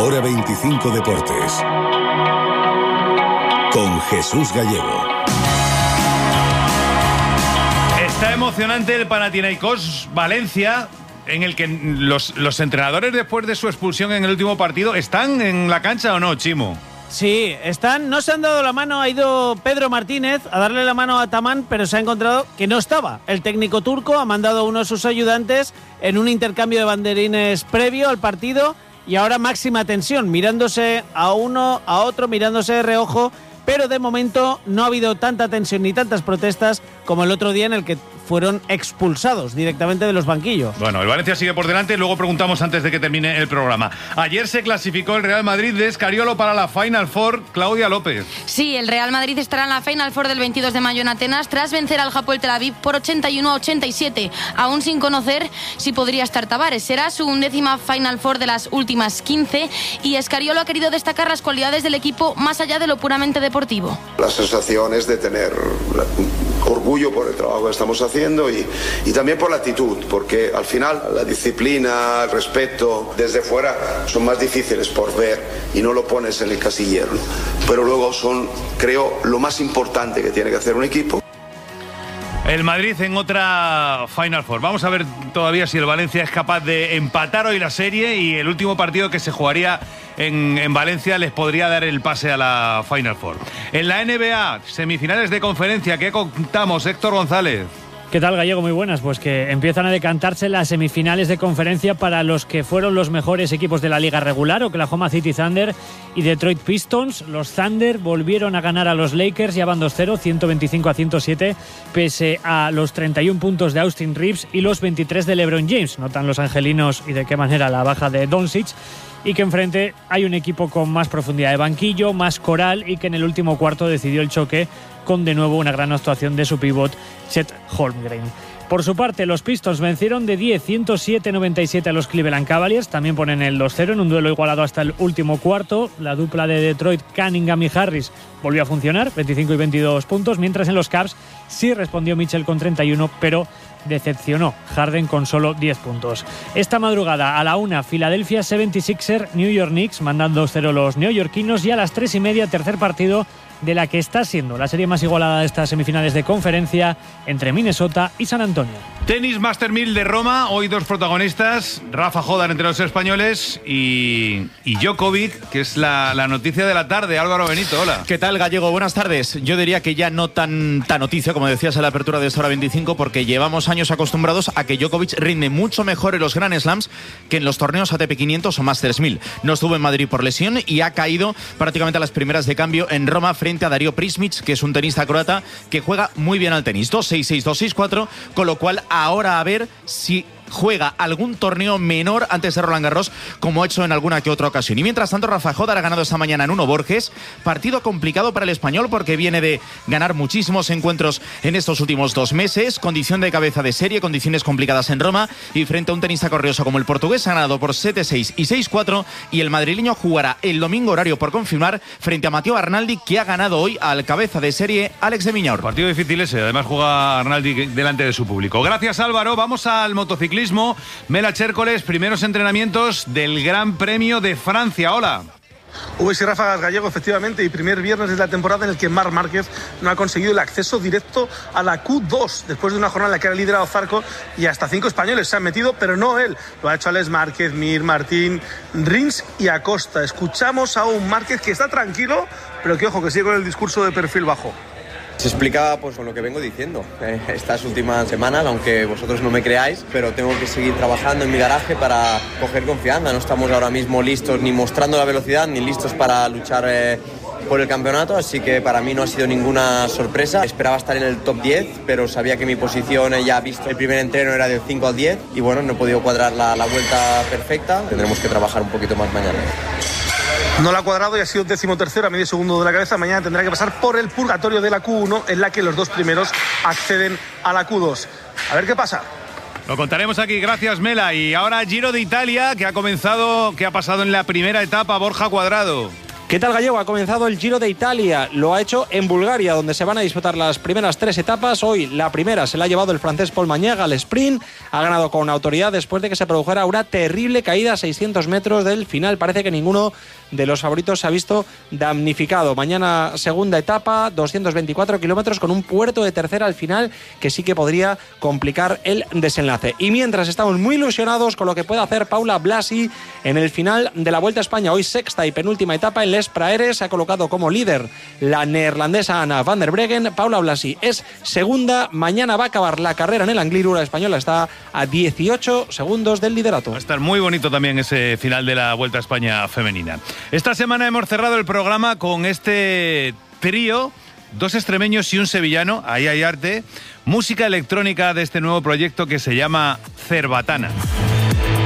Hora 25 Deportes. Con Jesús Gallego. Está emocionante el Panathinaikos Valencia, en el que los entrenadores, después de su expulsión en el último partido, ¿están en la cancha o no, Chimo? Sí, están, no se han dado la mano, ha ido Pedro Martínez a darle la mano a Tamán, pero se ha encontrado que no estaba. El técnico turco ha mandado a uno de sus ayudantes en un intercambio de banderines previo al partido y ahora máxima tensión, mirándose a uno, a otro, mirándose de reojo, pero de momento no ha habido tanta tensión ni tantas protestas como el otro día en el que fueron expulsados directamente de los banquillos. Bueno, el Valencia sigue por delante, luego preguntamos antes de que termine el programa. Ayer se clasificó el Real Madrid de Escariolo para la Final Four, Claudia López. Sí, el Real Madrid estará en la Final Four del 22 de mayo en Atenas tras vencer al Hapoel Tel Aviv por 81-87, aún sin conocer si podría estar Tavares. Será su 11ª Final Four de las últimas 15 y Escariolo ha querido destacar las cualidades del equipo más allá de lo puramente deportivo. La sensación es de tener orgullo por el trabajo que estamos haciendo y también por la actitud, porque al final la disciplina, el respeto desde fuera son más difíciles por ver y no lo pones en el casillero, pero luego son, creo, lo más importante que tiene que hacer un equipo. El Madrid en otra Final Four. Vamos a ver todavía si el Valencia es capaz de empatar hoy la serie y el último partido que se jugaría en Valencia les podría dar el pase a la Final Four. En la NBA, semifinales de conferencia, ¿qué contamos, Héctor González? ¿Qué tal, Gallego? Muy buenas. Pues que empiezan a decantarse las semifinales de conferencia para los que fueron los mejores equipos de la liga regular, Oklahoma City Thunder y Detroit Pistons. Los Thunder volvieron a ganar a los Lakers, ya van 2-0, 125-107, pese a los 31 puntos de Austin Reeves y los 23 de LeBron James. Notan los angelinos y de qué manera la baja de Doncic, y que enfrente hay un equipo con más profundidad de banquillo, más coral, y que en el último cuarto decidió el choque con de nuevo una gran actuación de su pívot Chet Holmgren. Por su parte, los Pistons vencieron de 10, 107-97 a los Cleveland Cavaliers. También ponen el 2-0 en un duelo igualado hasta el último cuarto. La dupla de Detroit, Cunningham y Harris, volvió a funcionar, 25 y 22 puntos, mientras en los Cavs sí respondió Mitchell con 31, pero decepcionó Harden con solo 10 puntos. Esta madrugada a la 1, Philadelphia 76ers, New York Knicks, mandan 2-0 los neoyorquinos, y a las 3:30, tercer partido de la que está siendo la serie más igualada de estas semifinales de conferencia entre Minnesota y San Antonio. Tenis Master 1000 de Roma, hoy dos protagonistas, Rafa Jódar entre los españoles y Djokovic, que es la noticia de la tarde. Álvaro Benito, hola. ¿Qué tal, Gallego? Buenas tardes. Yo diría que ya no tanta noticia, como decías en la apertura de esta hora 25, porque llevamos años acostumbrados a que Djokovic rinde mucho mejor en los Grand Slams que en los torneos ATP 500 o Masters 1000. No estuvo en Madrid por lesión y ha caído prácticamente a las primeras de cambio en Roma frente a Dario Prismic, que es un tenista croata que juega muy bien al tenis. 2-6-6, 2-6-4, con lo cual ahora a ver si juega algún torneo menor antes de Roland Garros, como ha hecho en alguna que otra ocasión. Y mientras tanto, Rafa Jódar ha ganado esta mañana en 1 Borges, partido complicado para el español porque viene de ganar muchísimos encuentros en estos últimos 2 meses, condición de cabeza de serie, condiciones complicadas en Roma, y frente a un tenista corrioso como el portugués ha ganado por 7-6 y 6-4, y el madrileño jugará el domingo, horario por confirmar, frente a Matteo Arnaldi, que ha ganado hoy al cabeza de serie Alex de Miñaur. Partido difícil ese, además juega Arnaldi delante de su público. Gracias, Álvaro. Vamos al motociclismo. Mela Chércoles, primeros entrenamientos del Gran Premio de Francia. Hola. Hubo ráfagas, Gallego, efectivamente, y primer viernes de la temporada en el que Marc Márquez no ha conseguido el acceso directo a la Q2, después de una jornada en la que ha liderado Zarco y hasta 5 españoles se han metido, pero no él. Lo ha hecho Alex Márquez, Mir, Martín, Rins y Acosta. Escuchamos a un Márquez que está tranquilo, pero que ojo, que sigue con el discurso de perfil bajo. Se explica pues con lo que vengo diciendo estas últimas semanas, aunque vosotros no me creáis, pero tengo que seguir trabajando en mi garaje para coger confianza. No estamos ahora mismo listos ni mostrando la velocidad ni listos para luchar por el campeonato, así que para mí no ha sido ninguna sorpresa. Esperaba estar en el top 10, pero sabía que mi posición, ya visto el primer entreno, era del 5 al 10 y bueno, no he podido cuadrar la vuelta perfecta. Tendremos que trabajar un poquito más mañana. No lo ha cuadrado y ha sido 13º a medio segundo de la cabeza. Mañana tendrá que pasar por el purgatorio de la Q1, en la que los 2 primeros acceden a la Q2. A ver qué pasa. Lo contaremos aquí, gracias, Mela. Y ahora Giro de Italia, que ha pasado en la primera etapa, Borja Cuadrado. ¿Qué tal, Gallego? Ha comenzado el Giro de Italia. Lo ha hecho en Bulgaria, donde se van a disputar las primeras 3 etapas. Hoy la primera se la ha llevado el francés Paul Mañaga al sprint. Ha ganado con autoridad después de que se produjera una terrible caída a 600 metros del final. Parece que ninguno de los favoritos se ha visto damnificado. Mañana segunda etapa, 224 kilómetros con un puerto de tercera al final que sí que podría complicar el desenlace. Y mientras estamos muy ilusionados con lo que puede hacer Paula Blasi en el final de la Vuelta a España. Hoy sexta y penúltima etapa en Les Praeres. Se ha colocado como líder la neerlandesa Anna van der Breggen. Paula Blasi es segunda. Mañana va a acabar la carrera en el Angliru. La española está a 18 segundos del liderato. Va a estar muy bonito también ese final de la Vuelta a España femenina. Esta semana hemos cerrado el programa con este trío, 2 extremeños y un sevillano. Ahí hay arte. Música electrónica de este nuevo proyecto que se llama Cerbatana.